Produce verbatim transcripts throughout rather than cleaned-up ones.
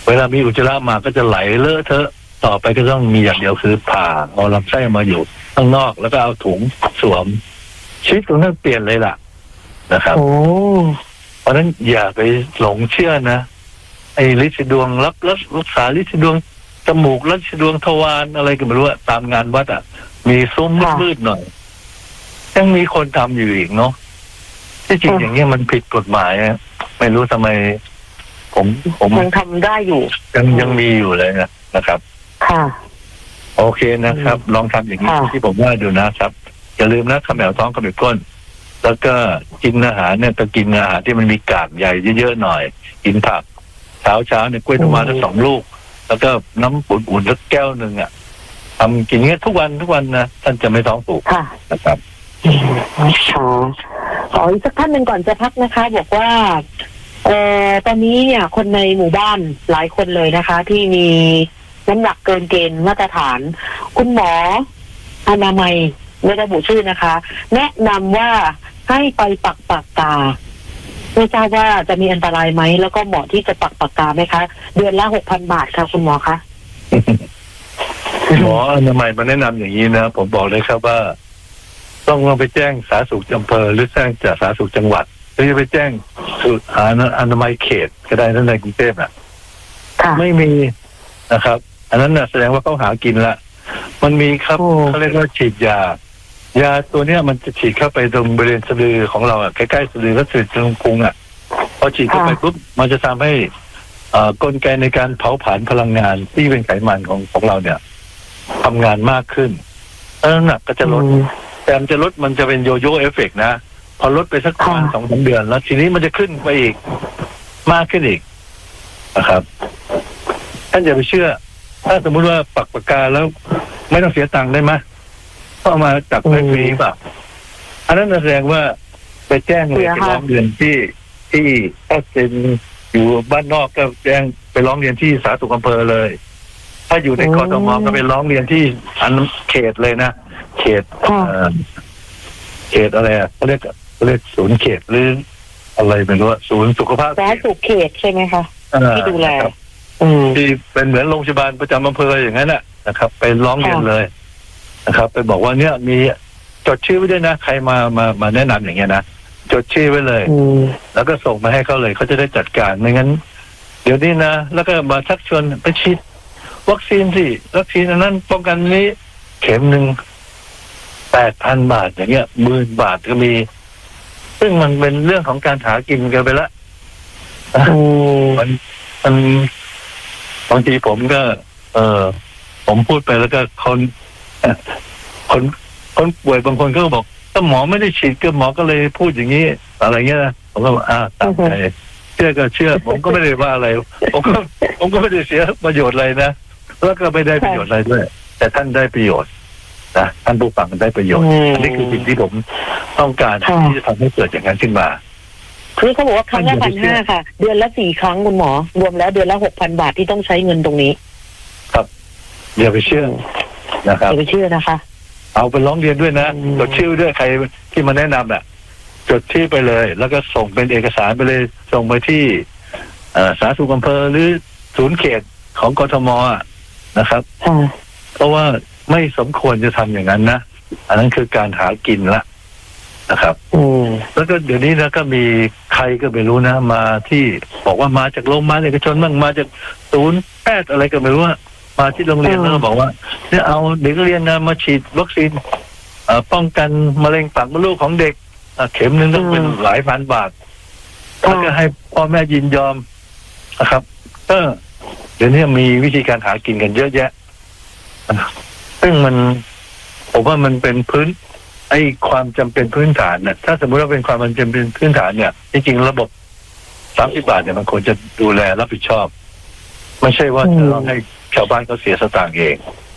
เวลามีอุจจาระมาก็จะไหลเลอะเทอะต่อไปก็ต้องมีอย่างเดียวคือผ่าเอาลำไส้มาอยู่ข้างนอกแล้วก็เอาถุงสวมชีวิตของท่านเปลี่ยนเลยล่ะนะครับเพราะฉะนั้นอย่าไปหลงเชื่อนะไอ้ฤทธิ์ดวงรับรักษาฤทธิ์ดวงจมูกฤทธิ์ดวงทวารอะไรก็ไม่รู้ตามงานวัดอ่ะมีซุ้มมืดๆหน่อยยังมีคนทำอยู่อีกเนาะที่จริงอย่างเงี้ยมันผิดกฎหมายไม่รู้ทำไมผมผมยังทำได้อยู่ยังยังมีอยู่เลยนะนะครับค่ะโอเคนะครับลองทำอย่างนี้ที่ผมว่าดูนะครับอย่าลืมนะขมแมวท้องขมิบก้นแล้วก็กินอาหารเนี่ยต้องกินอาหารที่มันมีกากใหญ่เยอะๆหน่อยกินผักเช้าเช้าเนี่ยกล้วยน้ำว้าทั้งสองลูกแล้วก็น้ำอุ่นๆสักแก้วหนึ่งอ่ะทำกินเงี้ยทุกวันทุกวันนะท่านจะไม่ท้องผูกนะครับค่ะขออีกสักท่านหนึ่งก่อนจะพักนะคะบอกว่าเอ่อตอนนี้เนี่ยคนในหมู่บ้านหลายคนเลยนะคะที่มีน้ำหนักเกินเกณฑ์มาตรฐานคุณหมออนามัยไม่ระบุชื่อนะคะแนะนำว่าให้ไปปักปากกาไม่ทราบว่าจะมีอันตรายไหมแล้วก็เหมาะที่จะปักปากกาไหมคะเดือนละหกพันบาทค่ะคุณหมอคะหมออนามัยมาแนะนำอย่างนี้นะผมบอกเลยครับว่าต้องลองไปแจ้งสาธารณสุขอำเภอหรือแจ้งจากสาธารณสุขจังหวัดหรือจะไปแจ้งศูนย์อนามัยเขตก็ได้นั่นในกรุงเทพน่ะไม่มีนะครับอันนั้นน่ะแสดงว่าเขาหากินละมันมีครับเขาเรียกว่าฉีดยายาตัวเนี้ยมันจะฉีดเข้าไปตรงบริเวณสะดือของเราอ่ะใกล้ๆสะดือและสะดือตรงพุงอ่ะพอฉีดเข้าไปปุ๊บมันจะทำให้อ่ากลไกในการเผาผลาญพลังงานที่เป็นไขมันของของเราเนี่ยทำงานมากขึ้นแล้วน้ำหนักก็จะลดแต่มันจะลดมันจะเป็นโยโย่เอฟเฟกต์นะพอลดไปสักประมาณสองสามเดือนแล้วทีนี้มันจะขึ้นไปอีกมากขึ้นอีกนะครับท่านอย่าไปเชื่อถ้าสมมุติว่าปักปากกาแล้วไม่ต้องเสียตังค์ได้ไหมก็เอามาจับไปฟรีเปล่าอันนั้นแสดงว่าไปแจ้งเลยไปร้องเรียนที่ที่ถ้าเป็นอยู่บ้านนอกก็แจ้งไปร้องเรียนที่สาธารณสุขอำเภอเลยถ้าอยู่ในกทมก็ไปร้องเรียนที่อันเขตเลยนะเขตเขตอะไรอ่ะเขาเรียกเขาเรียกศูนย์เขตหรืออะไรไม่รู้ศูนย์สุขภาพสาธารณสุขเขตใช่ไหมคะที่ดูแลที่เป็นเหมือนโรงพยาบาลประจำอำเภออย่างนั้นแหละนะครับไปร้องเรียนเลยนะครับไปบอกว่าเนี่ยมีจดชื่อไว้ด้วยนะใครมามามาแนะนำอย่างเงี้ยนะจดชื่อไว้เลยแล้วก็ส่งมาให้เขาเลยเขาจะได้จัดการไม่งั้นเดี๋ยวนี้นะแล้วก็มาชักชวนไปฉีดวัคซีนสิวัคซีนอันนั้นป้องกันนี้เข็มหนึ่งแปดพันบาทอย่างเงี้ยหมื่นบาทก็มีซึ่งมันเป็นเรื่องของการหากินกันไปละมันมันบางทีผมก็ เออผมพูดไปแล้วก็คนคนคนป่วยบางคนก็บอกถ้าหมอไม่ได้ฉีดก็หมอก็เลยพูดอย่างนี้อะไรเงี้ยนะผมก็อ่าตามใจเชื่อก็เชื่อผมก็ไม่ได้ว่าอะไรผมก็ผมก็ไม่ได้เสียประโยชน์อะไรนะแล้วก็ไม่ได้ประโยชน์อะไรด้วยแต่ท่านได้ประโยชน์นะท่านผู้ฟังได้ประโยชน์อันนี้คือสิ่งที่ผมต้องการที่จะทำให้เกิดอย่างนั้นขึ้นมาคือเขาบอกว่าครั้งละพันห้าค่ะเดือนละสี่ครั้งคุณหมอรวมแล้วเดือนละหกพันบาทที่ต้องใช้เงินตรงนี้ครับอย่าไปเชื่อนะครับอย่าไปเชื่อนะคะเอาไปร้องเรียนด้วยนะจดชื่อด้วยใครที่มาแนะนำอ่ะจดชื่อไปเลยแล้วก็ส่งเป็นเอกสารไปเลยส่งไปที่สาธารณสุขอำเภอหรือศูนย์เขตของกทมนะครับเพราะว่าไม่สมควรจะทำอย่างนั้นนะอันนั้นคือการหากินละนะครับแล้วก็เดี๋ยวนี้นะก็มีใครก็ไม่รู้นะมาที่บอกว่ามาจากโรงพยาบาลเอกชนบ้างมาจากศูนย์แพทย์อะไรก็ไม่รู้มาที่โรงเรียนแล้วก็บอกว่าเนี่ยเอาเด็กเรียนนะมาฉีดวัคซีนป้องกันมะเร็งปากมดลูกของเด็กเข็มหนึ่งต้องเป็นหลายพันบาทแล้วก็ให้พ่อแม่ยินยอมนะครับก็เดี๋ยวนี้มีวิธีการหากินกันเยอะแยะซึ่งมันผมว่ามันเป็นพื้นไอ้ความจำเป็นพื้นฐานเนี่ยถ้าสมมติว่าเป็นความมันจำเป็นพื้นฐานเนี่ยจริงๆระบบสามสิบบาทเนี่ยมันควรจะดูแลรับผิดชอบไม่ใช่ว่าจะต้องให้ชาวบ้านเขาเสียสตางค์เอง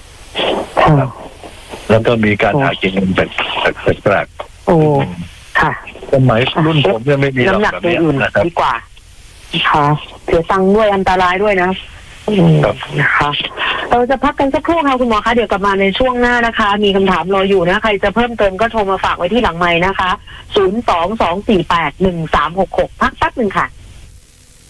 แล้วก็มีการหากินเป็นแปลกๆโอ้ค่ะสมัยรุ่นผมเนี่ยไม่มีหรอกแบบนี้นะครับดีกว่าค่ะเสียตังค์ด้วยอันตรายด้วยนะนะคะเราจะพักกันสักครู่ค่ะคุณหมอคะเดี๋ยวกลับมาในช่วงหน้านะคะมีคำถามรออยู่นะใครจะเพิ่มเติมก็โทรมาฝากไว้ที่หลังไมค์นะคะศูนย์ สอง สอง สี่ แปด หนึ่ง สาม หก หกพักแป๊บนึงค่ะ